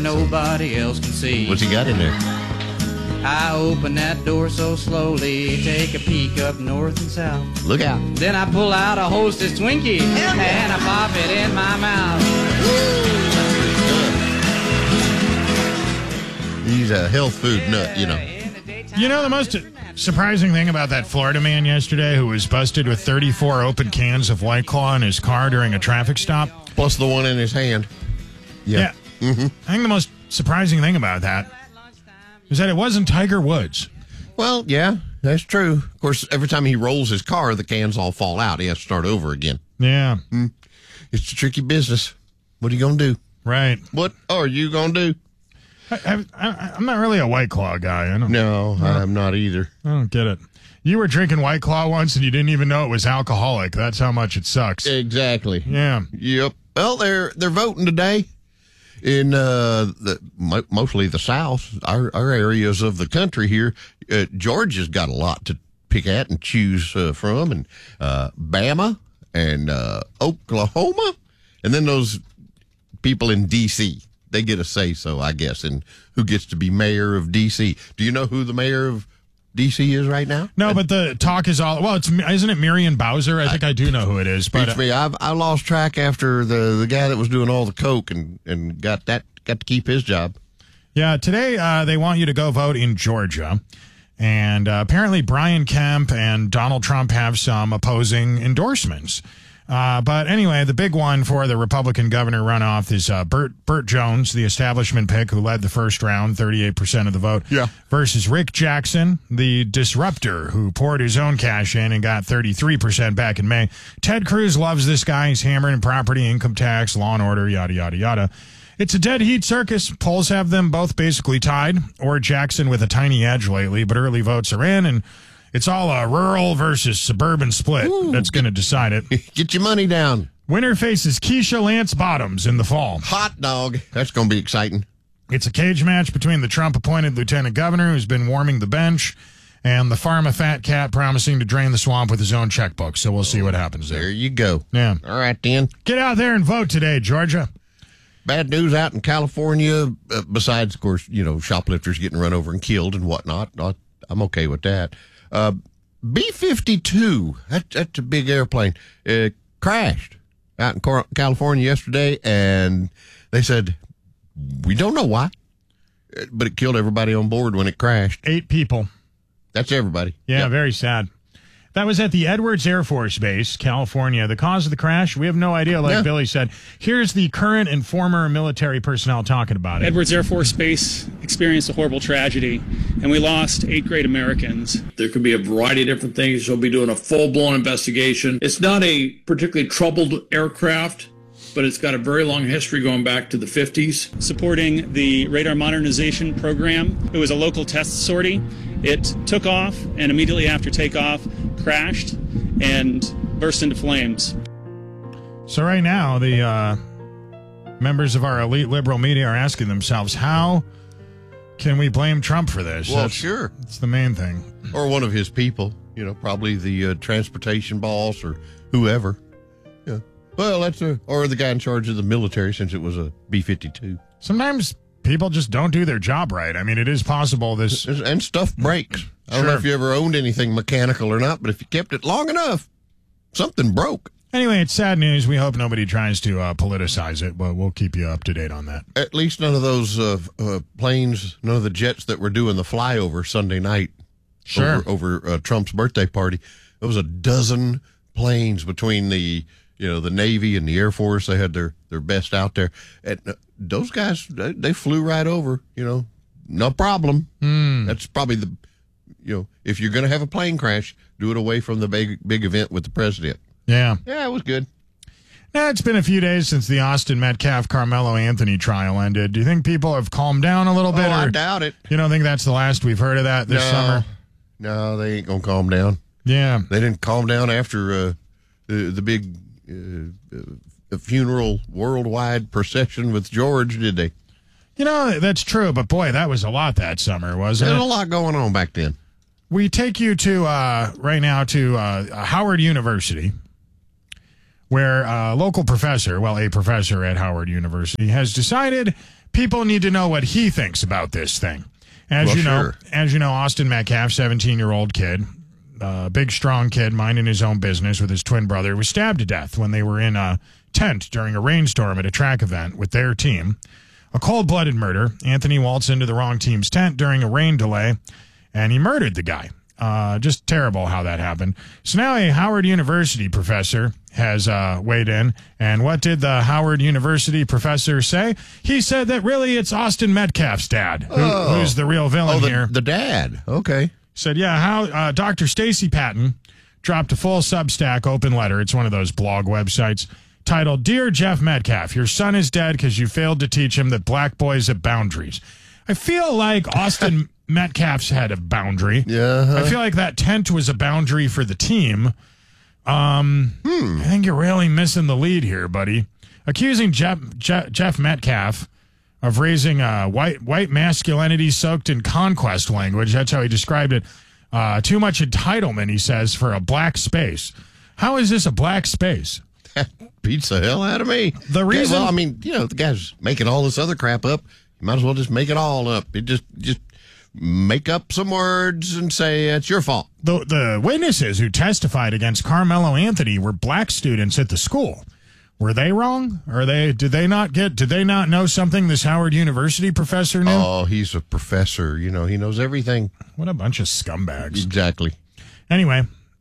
nobody else can see. What's he got in there? I open that door so slowly, take a peek up north and south. Look out. Then I pull out a Hostess Twinkie and I pop it in my mouth. He's a health food nut, you know. You know the most surprising thing about that Florida man yesterday who was busted with 34 open cans of White Claw in his car during a traffic stop? Plus the one in his hand. Yeah. Mm-hmm. I think the most surprising thing about that is that it wasn't Tiger Woods. Well, yeah, that's true. Of course, every time he rolls his car, the cans all fall out. He has to start over again. Yeah. It's a tricky business. What are you going to do? Right. What are you going to do? I'm not really a White Claw guy. I'm not either. I don't get it. You were drinking White Claw once and you didn't even know it was alcoholic. That's how much it sucks. Exactly. Yeah. Yep. Well, they're voting today in mostly the South, our areas of the country here. Georgia's got a lot to pick at and choose from, and Bama and Oklahoma, and then those people in D.C., they get a say-so, I guess, in who gets to be mayor of D.C. Do you know who the mayor of D.C. is right now? No, but the talk is all, isn't it Marion Bowser? I think I do know who it is. But me, I lost track after the guy that was doing all the coke and got to keep his job. Yeah, today they want you to go vote in Georgia. And apparently Brian Kemp and Donald Trump have some opposing endorsements. But anyway, the big one for the Republican governor runoff is Burt Jones, the establishment pick who led the first round, 38% of the vote, versus Rick Jackson, the disruptor who poured his own cash in and got 33% back in May. Ted Cruz loves this guy. He's hammering property, income tax, law and order, yada, yada, yada. It's a dead heat circus. Polls have them both basically tied, or Jackson with a tiny edge lately, but early votes are in, and it's all a rural versus suburban split that's going to decide it. Get your money down. Winner faces Keisha Lance Bottoms in the fall. Hot dog. That's going to be exciting. It's a cage match between the Trump-appointed lieutenant governor, who's been warming the bench, and the pharma fat cat promising to drain the swamp with his own checkbook. So we'll see what happens there. There you go. Yeah. All right, then. Get out there and vote today, Georgia. Bad news out in California, besides, of course, shoplifters getting run over and killed and whatnot. I'm okay with that. B-52, that's a big airplane, crashed out in California yesterday, and they said, we don't know why, but it killed everybody on board when it crashed. 8 people. That's everybody. Yeah, Yep. Very sad. That was at the Edwards Air Force Base, California. The cause of the crash, we have no idea, like Billy said. Here's the current and former military personnel talking about it. Edwards Air Force Base experienced a horrible tragedy, and we lost 8 great Americans. There could be a variety of different things. They'll be doing a full-blown investigation. It's not a particularly troubled aircraft, but it's got a very long history going back to the 50s. Supporting the radar modernization program. It was a local test sortie. It took off, and immediately after takeoff, crashed and burst into flames. So right now, the members of our elite liberal media are asking themselves, how can we blame Trump for this? Well, sure. It's the main thing. Or one of his people, probably the transportation boss or whoever. Yeah. Well, or the guy in charge of the military, since it was a B-52. Sometimes people just don't do their job right. I mean, it is possible this... And stuff breaks. I don't know if you ever owned anything mechanical or not, but if you kept it long enough, something broke. Anyway, it's sad news. We hope nobody tries to politicize it, but we'll keep you up to date on that. At least none of those planes, none of the jets that were doing the flyover Sunday night over Trump's birthday party. There was a dozen planes between the Navy and the Air Force. They had their best out there. And those guys, they flew right over, no problem. That's probably if you're going to have a plane crash, do it away from the big event with the president. Yeah. Yeah, it was good. Now, it's been a few days since the Austin Metcalf Carmelo Anthony trial ended. Do you think people have calmed down a little bit? I doubt it. You don't think that's the last we've heard of that this summer? No, they ain't going to calm down. Yeah. They didn't calm down after the big funeral worldwide procession with George, did they? That's true, but boy, that was a lot that summer, wasn't it? There was a lot going on back then. We take you to right now to Howard University, where a local professor, a professor at Howard University, has decided people need to know what he thinks about this thing. As you know, Austin Metcalf, 17-year-old kid, big, strong kid, minding his own business with his twin brother, was stabbed to death when they were in a tent during a rainstorm at a track event with their team. A cold-blooded murder. Anthony waltzed into the wrong team's tent during a rain delay, and he murdered the guy. Just terrible how that happened. So now a Howard University professor has weighed in. And what did the Howard University professor say? He said that really it's Austin Metcalf's dad who's the real villain here. The dad. Okay. Said, how Dr. Stacy Patton dropped a full Substack open letter. It's one of those blog websites titled, "Dear Jeff Metcalf, your son is dead because you failed to teach him that black boys have boundaries." I feel like Austin Metcalf's had a boundary. Yeah. I feel like that tent was a boundary for the team. I think you're really missing the lead here, buddy. Accusing Jeff Metcalf of raising white masculinity soaked in conquest language. That's how he described it. Too much entitlement, he says, for a black space. How is this a black space? That beats the hell out of me. The reason... Well, I mean, the guy's making all this other crap up. You might as well just make it all up. It just make up some words and say it's your fault. The witnesses who testified against Carmelo Anthony were black students at the school. Were they wrong? Did they not know something this Howard University professor knew? Oh, he's a professor. He knows everything. What a bunch of scumbags. Exactly. Anyway,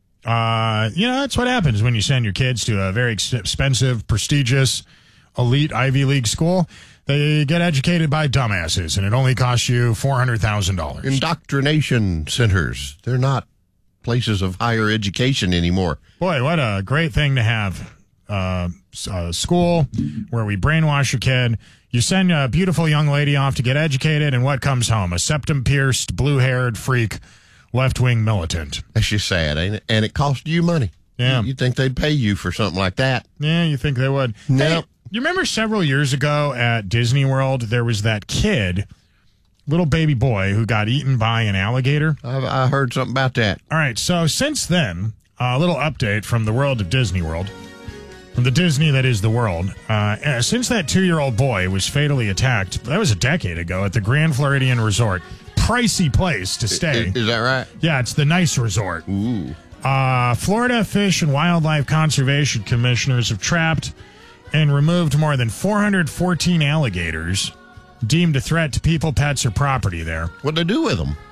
that's what happens when you send your kids to a very expensive, prestigious, elite Ivy League school. They get educated by dumbasses, and it only costs you $400,000. Indoctrination centers. They're not places of higher education anymore. Boy, what a great thing to have. A school where we brainwash your kid. You send a beautiful young lady off to get educated, and what comes home? A septum-pierced, blue-haired freak, left-wing militant. That's just sad, ain't it? And it costs you money. Yeah. You'd think they'd pay you for something like that. Yeah, you think they would. No. Hey, you remember several years ago at Disney World, there was that kid, little baby boy, who got eaten by an alligator? I heard something about that. All right, so since then, a little update from the world of Disney World, from the Disney that is the world. Since that 2-year-old boy was fatally attacked, that was a decade ago, at the Grand Floridian Resort. Pricey place to stay. Is that right? Yeah, it's the nice resort. Ooh. Florida Fish and Wildlife Conservation Commissioners have trapped and removed more than 414 alligators deemed a threat to people, pets, or property there. What'd they do with them?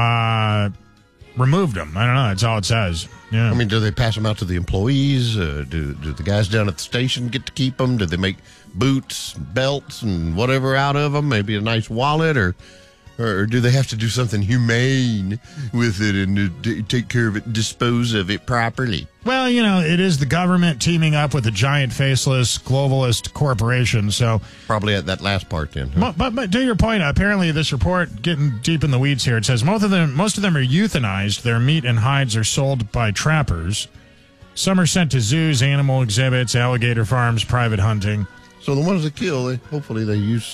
Removed them. I don't know. That's all it says. Yeah. I mean, do they pass them out to the employees? Do the guys down at the station get to keep them? Do they make boots, belts, and whatever out of them? Maybe a nice wallet, or do they have to do something humane with it and take care of it and dispose of it properly? Well, it is the government teaming up with a giant faceless globalist corporation, so... Probably at that last part then. Huh? But to your point, apparently this report, getting deep in the weeds here, it says most of them are euthanized. Their meat and hides are sold by trappers. Some are sent to zoos, animal exhibits, alligator farms, private hunting. So the ones that kill, hopefully they use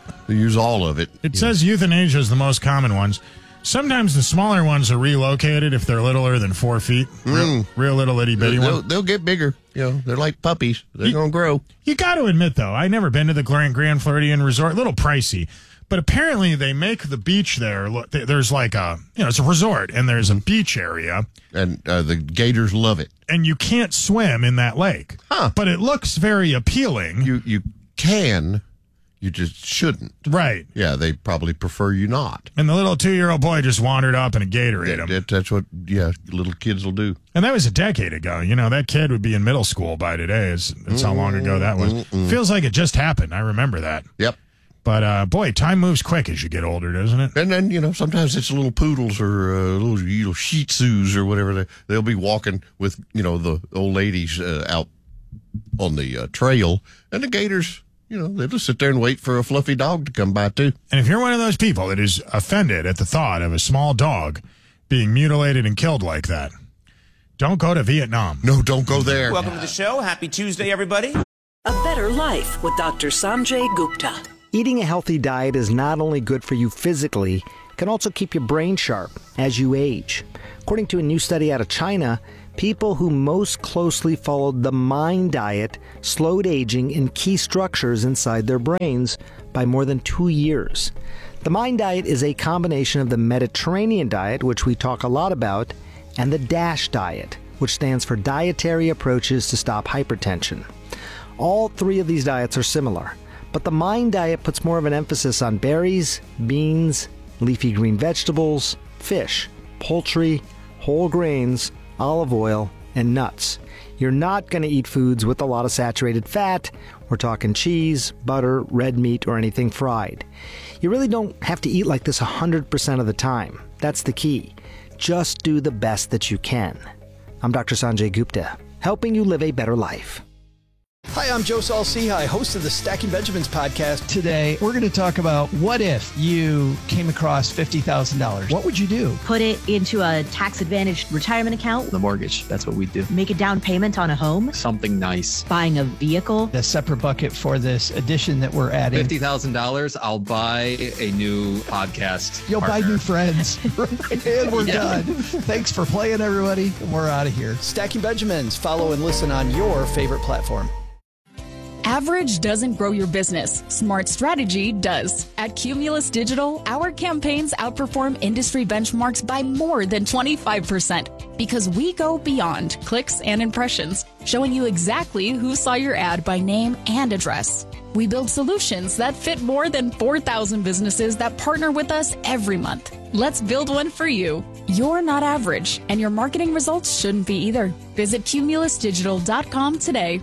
all of it. It says euthanasia is the most common ones. Sometimes the smaller ones are relocated if they're littler than 4 feet. Real little itty bitty ones. They'll get bigger. They're like puppies. They're going to grow. You got to admit, though, I never been to the Grand Floridian Resort. A little pricey. But apparently they make the beach there. Look, there's like it's a resort, and there's a beach area. And the gators love it. And you can't swim in that lake. Huh. But it looks very appealing. You can. You just shouldn't. Right. Yeah, they probably prefer you not. And the little 2-year-old boy just wandered up and a gator ate him. That's what, little kids will do. And that was a decade ago. That kid would be in middle school by today. It's how long ago that was. Feels like it just happened. I remember that. Yep. But, boy, time moves quick as you get older, doesn't it? And then, sometimes it's little poodles or little shih tzus or whatever. They'll be walking with, the old ladies out on the trail. And the gators... they'll just sit there and wait for a fluffy dog to come by, too. And if you're one of those people that is offended at the thought of a small dog being mutilated and killed like that, don't go to Vietnam. No, don't go there. Welcome to the show. Happy Tuesday, everybody. A Better Life with Dr. Sanjay Gupta. Eating a healthy diet is not only good for you physically, it can also keep your brain sharp as you age. According to a new study out of China, people who most closely followed the MIND diet slowed aging in key structures inside their brains by by more than 2 years. The MIND diet is a combination of the Mediterranean diet, which we talk a lot about, and the DASH diet, which stands for Dietary Approaches to Stop Hypertension. All three of these diets are similar, but the MIND diet puts more of an emphasis on berries, beans, leafy green vegetables, fish, poultry, whole grains, olive oil, and nuts. You're not going to eat foods with a lot of saturated fat. We're talking cheese, butter, red meat, or anything fried. You really don't have to eat like this 100% of the time. That's the key. Just do the best that you can. I'm Dr. Sanjay Gupta, helping you live a better life. Hi, I'm Joe Saul-Sehy, host of the Stacking Benjamins podcast. Today, we're going to talk about what if you came across $50,000? What would you do? Put it into a tax-advantaged retirement account. The mortgage, that's what we do. Make a down payment on a home. Something nice. Buying a vehicle. A separate bucket for this addition that we're adding. $50,000, I'll buy a new podcast. You'll partner. buy new friends. And we're done. Thanks for playing, everybody. And we're out of here. Stacking Benjamins. Follow and listen on your favorite platform. Average doesn't grow your business. Smart strategy does. At Cumulus Digital, our campaigns outperform industry benchmarks by more than 25% because we go beyond clicks and impressions, showing you exactly who saw your ad by name and address. We build solutions that fit more than 4,000 businesses that partner with us every month. Let's build one for you. You're not average, and your marketing results shouldn't be either. Visit cumulusdigital.com today.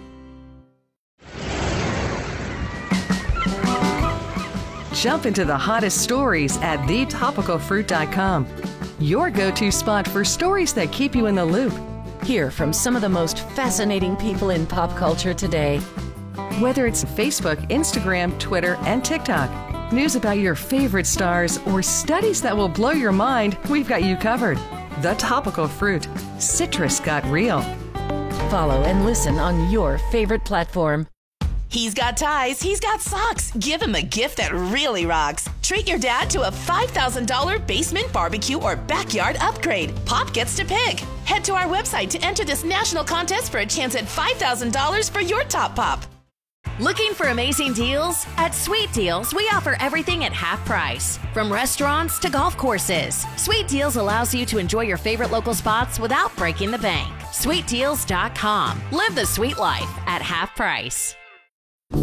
Jump into the hottest stories at thetopicalfruit.com. Your go-to spot for stories that keep you in the loop. Hear from some of the most fascinating people in pop culture today. Whether it's Facebook, Instagram, Twitter, and TikTok, news about your favorite stars, or studies that will blow your mind, we've got you covered. The Topical Fruit. Citrus got real. Follow and listen on your favorite platform. He's got ties, he's got socks. Give him a gift that really rocks. Treat your dad to a $5,000 basement barbecue or backyard upgrade. Pop gets to pick. Head to our website to enter this national contest for a chance at $5,000 for your top pop. Looking for amazing deals? At Sweet Deals, we offer everything at half price. From restaurants to golf courses. Sweet Deals allows you to enjoy your favorite local spots without breaking the bank. SweetDeals.com. Live the sweet life at half price.